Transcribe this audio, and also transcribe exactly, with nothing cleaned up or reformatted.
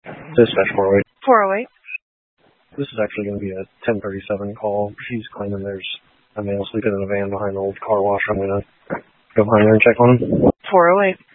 Dispatch four oh eight. four oh eight. This is actually going to be a ten thirty-seven call. She's claiming there's a male sleeping in a van behind the old car wash. I'm going to go behind there and check on him. four oh eight.